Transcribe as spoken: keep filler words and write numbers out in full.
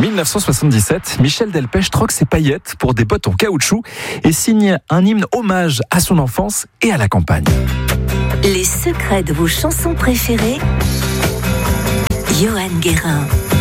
neuf cent soixante-dix-sept, Michel Delpech troque ses paillettes pour des bottes en caoutchouc et signe un hymne hommage à son enfance et à la campagne. Les secrets de vos chansons préférées, Johan Guérin.